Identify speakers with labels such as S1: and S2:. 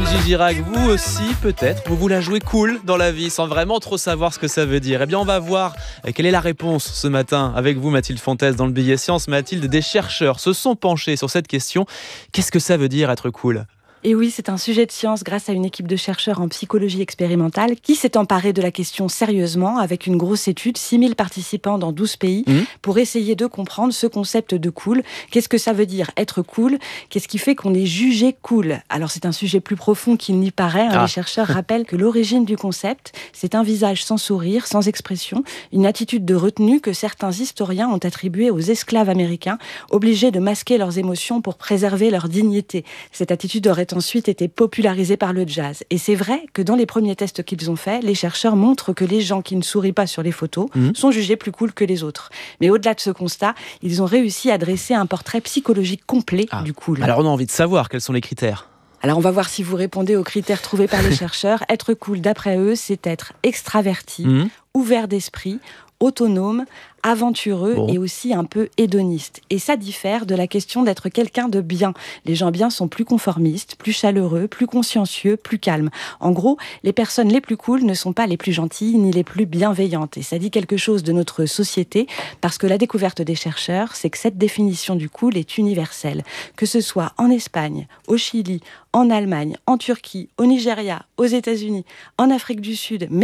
S1: Kenji Girac, vous aussi peut-être, vous la jouez cool dans la vie sans vraiment trop savoir ce que ça veut dire. Eh bien on va voir quelle est la réponse ce matin avec vous Mathilde Fontes dans le Billet Science. Mathilde, des chercheurs se sont penchés sur cette question. Qu'est-ce que ça veut dire être cool ?
S2: Et oui, c'est un sujet de science grâce à une équipe de chercheurs en psychologie expérimentale qui s'est emparée de la question sérieusement avec une grosse étude, 6000 participants dans 12 pays, pour essayer de comprendre ce concept de cool. Qu'est-ce que ça veut dire être cool ? Qu'est-ce qui fait qu'on est jugé cool ? Alors c'est un sujet plus profond qu'il n'y paraît. Les chercheurs rappellent que l'origine du concept, c'est un visage sans sourire, sans expression, une attitude de retenue que certains historiens ont attribuée aux esclaves américains, obligés de masquer leurs émotions pour préserver leur dignité. Cette attitude aurait ensuite été popularisé par le jazz. Et c'est vrai que dans les premiers tests qu'ils ont faits, les chercheurs montrent que les gens qui ne sourient pas sur les photos sont jugés plus cool que les autres. Mais au-delà de ce constat, ils ont réussi à dresser un portrait psychologique complet du cool.
S1: Alors on a envie de savoir quels sont les critères.
S2: Alors on va voir si vous répondez aux critères trouvés par les chercheurs. Être cool, d'après eux, c'est être extraverti, ouvert d'esprit, autonome, aventureux et aussi un peu hédoniste. Et ça diffère de la question d'être quelqu'un de bien. Les gens bien sont plus conformistes, plus chaleureux, plus consciencieux, plus calmes. En gros, les personnes les plus cool ne sont pas les plus gentilles ni les plus bienveillantes. Et ça dit quelque chose de notre société parce que la découverte des chercheurs, c'est que cette définition du cool est universelle. Que ce soit en Espagne, au Chili, en Allemagne, en Turquie, au Nigeria, aux États-Unis, en Afrique du Sud,